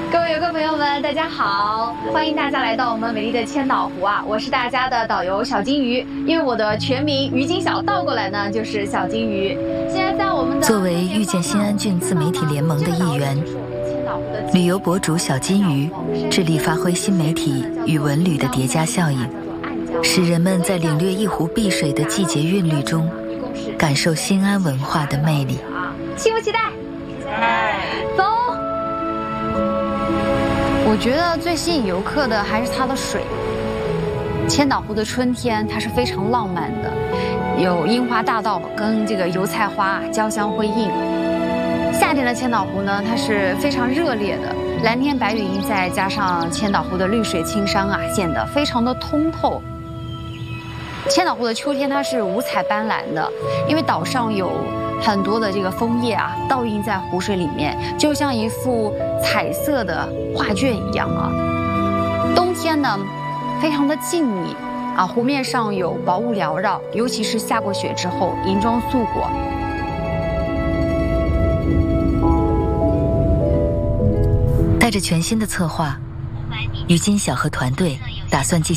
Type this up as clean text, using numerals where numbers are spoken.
各位游客朋友们，大家好，欢迎大家来到我们美丽的千岛湖啊！我是大家的导游小金鱼，因为我的全名于金小倒过来呢就是小金鱼。现在在我们的作为遇见新安郡自媒体联盟的一员，旅游博主小金鱼致力发挥新媒体与文旅的叠加效应，使人们在领略一湖碧水的季节韵律中，感受新安文化的魅力。 期不期待？走。我觉得最吸引游客的还是它的水。千岛湖的春天它是非常浪漫的，有樱花大道跟这个油菜花交相辉映。夏天的千岛湖呢，它是非常热烈的，蓝天白云再加上千岛湖的绿水青山啊，显得非常的通透。千岛湖的秋天它是五彩斑斓的，因为岛上有很多的这个枫叶啊，倒映在湖水里面，就像一幅彩色的画卷一样啊。冬天呢，非常的静谧啊，湖面上有薄雾缭绕，尤其是下过雪之后，银装素裹。 带着全新的策划，于金晓和团队打算进行